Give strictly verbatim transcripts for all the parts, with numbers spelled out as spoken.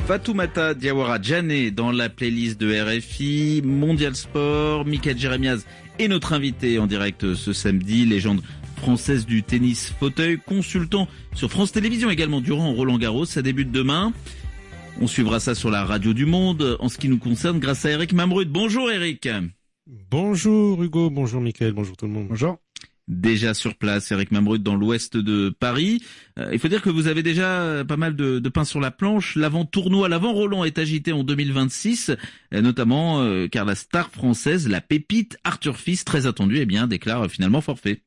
Fatoumata Diawara Djané dans la playlist de R F I, Mondial Sport, Mickaël Jérémiaz est notre invité en direct ce samedi, légende française du tennis fauteuil, consultant sur France Télévisions également durant Roland-Garros, ça débute demain. On suivra ça sur la radio du Monde en ce qui nous concerne grâce à Eric Mamrud. Bonjour Eric. Bonjour Hugo, bonjour Mickaël, bonjour tout le monde. Bonjour. Déjà sur place, Eric Mamrud dans l'ouest de Paris. Euh, il faut dire que vous avez déjà pas mal de, de pain sur la planche. L'avant-tournoi, l'avant-Roland est agité en deux mille vingt-six, euh, notamment euh, car la star française, la pépite Arthur Fils, très attendue, eh bien, déclare finalement forfait.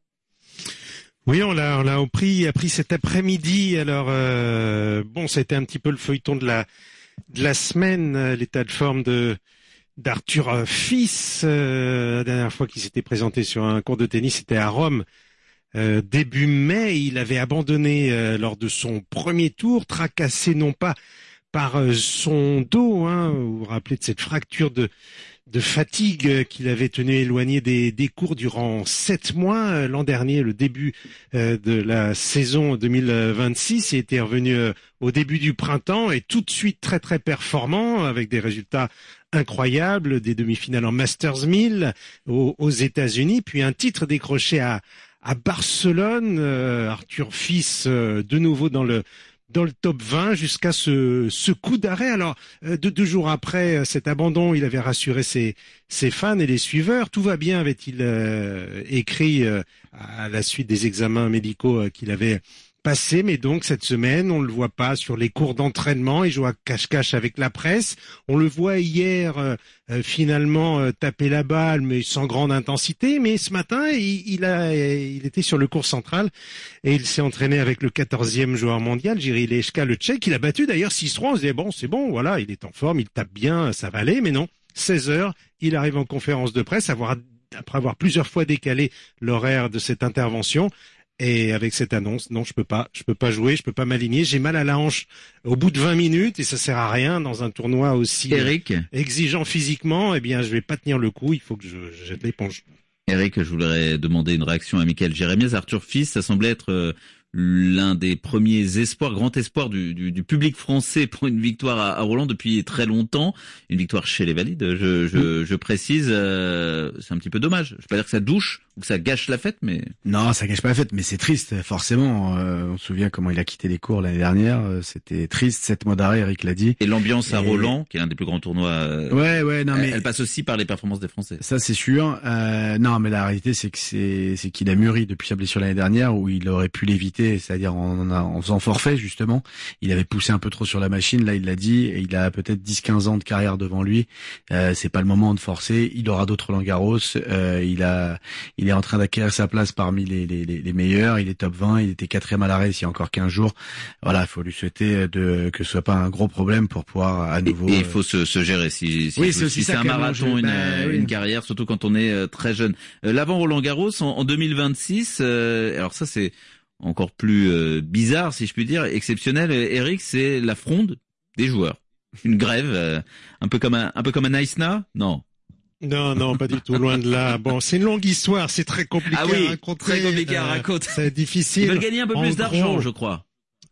Oui, on l'a, on l'a appris, appris cet après-midi. Alors, euh, bon, ça a été un petit peu le feuilleton de la, de la semaine, l'état de forme de d'Arthur Fils. Euh, la dernière fois qu'il s'était présenté sur un court de tennis, c'était à Rome. Euh, début mai, il avait abandonné euh, lors de son premier tour, tracassé non pas par euh, son dos, hein, vous vous rappelez de cette fracture de de fatigue qu'il avait tenu éloigné des, des cours durant sept mois. L'an dernier, le début euh, de la saison deux mille vingt-six, il était revenu euh, au début du printemps et tout de suite très très performant avec des résultats incroyables, des demi-finales en Masters mille aux, aux États-Unis, puis un titre décroché à, à Barcelone. Euh, Arthur Fils euh, de nouveau dans le dans le top vingt jusqu'à ce, ce coup d'arrêt. Alors, euh, deux, deux jours après cet abandon, il avait rassuré ses, ses fans et les suiveurs. Tout va bien, avait-il euh, écrit euh, à la suite des examens médicaux euh, qu'il avait passé, mais donc cette semaine, on le voit pas sur les cours d'entraînement, il joue à cache-cache avec la presse. On le voit hier euh, euh, finalement euh, taper la balle, mais sans grande intensité. Mais ce matin, il, il a, il était sur le court central et il s'est entraîné avec le quatorzième joueur mondial, Jiří Leška, le Tchèque. Il a battu d'ailleurs six trois. On se disait bon, c'est bon, voilà, il est en forme, il tape bien, ça va aller. Mais non, seize heures, il arrive en conférence de presse, avoir, après avoir plusieurs fois décalé l'horaire de cette intervention. Et avec cette annonce, non, je peux pas, je peux pas jouer, je peux pas m'aligner. J'ai mal à la hanche au bout de vingt minutes et ça sert à rien dans un tournoi aussi Eric. exigeant physiquement. Eh bien, je vais pas tenir le coup. Il faut que je, je jette l'éponge. Eric, je voudrais demander une réaction à Mickaël Jérémiaz. Arthur Fils, ça semblait être euh, l'un des premiers espoirs, grand espoir du, du, du public français pour une victoire à, à Roland depuis très longtemps. Une victoire chez les valides, je, je, je précise. Euh, c'est un petit peu dommage. Je ne vais pas dire que ça douche ou que ça gâche la fête, mais... Non, ça gâche pas la fête, mais c'est triste, forcément. Euh, on se souvient comment il a quitté les cours l'année dernière. Euh, c'était triste, sept mois d'arrêt, Eric l'a dit. Et l'ambiance à Et... Roland, qui est l'un des plus grands tournois, euh, ouais, ouais, non, elle, mais... elle passe aussi par les performances des Français. Ça, c'est sûr. Euh, non, mais la réalité, c'est que c'est, c'est qu'il a mûri depuis sa blessure l'année dernière, où il aurait pu l'éviter, c'est-à-dire en, en faisant forfait, justement. Il avait poussé un peu trop sur la machine, là, il l'a dit, et il a peut-être dix quinze ans de carrière devant lui. Euh, c'est pas le moment de forcer. Il aura d'autres Roland-Garros. Euh, il a, il est en train d'acquérir sa place parmi les, les, les meilleurs. Il est top vingt. Il était quatrième à l'arrêt il y a encore quinze jours. Voilà, il faut lui souhaiter de, que ce soit pas un gros problème pour pouvoir à nouveau. Et il faut se, se gérer si, si, oui, si c'est, aussi c'est ça un marathon, une, bah, oui. une carrière, surtout quand on est très jeune. Euh, L'avant Roland-Garros en, en deux mille vingt-six. Euh, alors ça c'est encore plus euh, bizarre, si je puis dire, exceptionnel. Eric, c'est la fronde des joueurs. Une grève, euh, un peu comme un, un peu comme un Aïsna, non? Non, non, pas du tout, loin de là. Bon, c'est une longue histoire, c'est très compliqué ah oui, à raconter. Très compliqué à euh, raconter. C'est difficile. Ils veulent gagner un peu en plus gros, d'argent, je crois.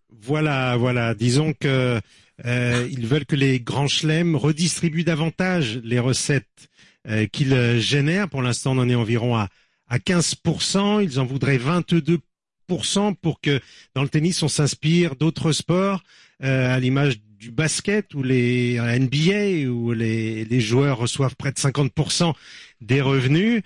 Voilà, voilà. Disons que euh, ils veulent que les grands chelems redistribuent davantage les recettes euh, qu'ils génèrent. Pour l'instant, on en est environ à, à quinze pour cent. Ils en voudraient vingt-deux pour cent pour que dans le tennis, on s'inspire d'autres sports, euh, à l'image du basket ou les N B A où les, les joueurs reçoivent près de cinquante pour cent des revenus.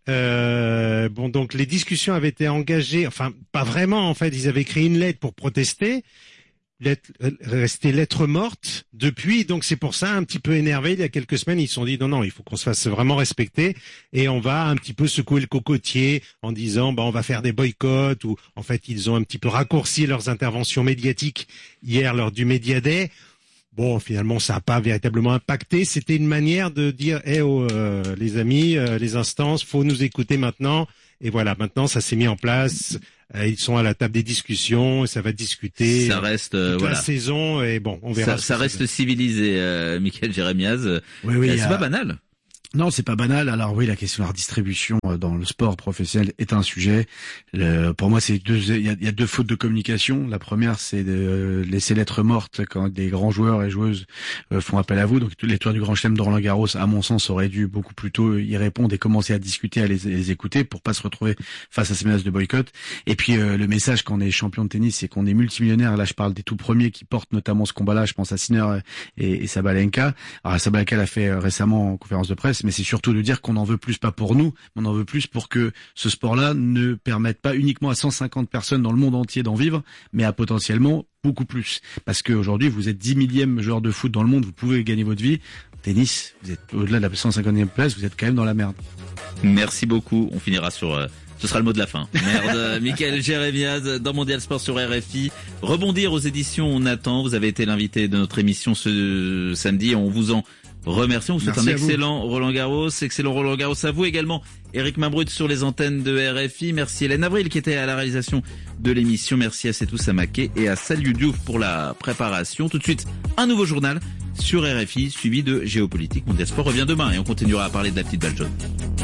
Euh, bon, donc les discussions avaient été engagées, enfin pas vraiment en fait, ils avaient écrit une lettre pour protester, lettre, restée lettre morte depuis, donc c'est pour ça un petit peu énervé. Il y a quelques semaines, ils se sont dit non non, il faut qu'on se fasse vraiment respecter et on va un petit peu secouer le cocotier en disant bah on va faire des boycotts, ou en fait ils ont un petit peu raccourci leurs interventions médiatiques hier lors du Media Day. Bon, finalement, ça n'a pas véritablement impacté. C'était une manière de dire, eh oh, euh, les amis, euh, les instances, faut nous écouter maintenant. Et voilà, maintenant, ça s'est mis en place. Euh, ils sont à la table des discussions, et ça va discuter. Ça reste euh, toute voilà. la saison, et bon, on verra. Ça, ça reste ça civilisé, euh, Mickaël Jérémiaz. Oui, oui. Euh, c'est a... pas banal. Non, c'est pas banal. Alors oui, la question de la redistribution dans le sport professionnel est un sujet. Le, pour moi, c'est deux, il y a, il y a deux fautes de communication. La première, c'est de laisser lettre morte quand des grands joueurs et joueuses font appel à vous. Donc les tours du Grand Chelem de Roland Garros, à mon sens, auraient dû beaucoup plus tôt y répondre et commencer à discuter, à les, les écouter pour pas se retrouver face à ces menaces de boycott. Et puis euh, le message quand on est champion de tennis, c'est qu'on est multimillionnaire. Là, je parle des tout premiers qui portent notamment ce combat-là. Je pense à Sinner et, et Sabalenka. Alors Sabalenka l'a fait récemment en conférence de presse, mais c'est surtout de dire qu'on en veut plus, pas pour nous, mais on en veut plus pour que ce sport-là ne permette pas uniquement à cent cinquante personnes dans le monde entier d'en vivre, mais à potentiellement beaucoup plus. Parce qu'aujourd'hui, vous êtes dix millième joueur de foot dans le monde, vous pouvez gagner votre vie. Tennis, vous êtes au-delà de la cent cinquantième place, vous êtes quand même dans la merde. Merci beaucoup. On finira sur... Euh... Ce sera le mot de la fin. Merde, Michael Jérémiaz dans Mondial Sport sur R F I. Rebondir aux éditions On Attend. Vous avez été l'invité de notre émission ce samedi. On vous en remercie. On vous souhaite un excellent Roland Garros. Excellent Roland Garros à vous également. Éric Mambrut sur les antennes de R F I. Merci Hélène Avril qui était à la réalisation de l'émission. Merci à Setou Samaké et à Saliou Diouf pour la préparation. Tout de suite, un nouveau journal sur R F I suivi de Géopolitique. Mondial Sport revient demain et on continuera à parler de la petite balle jaune.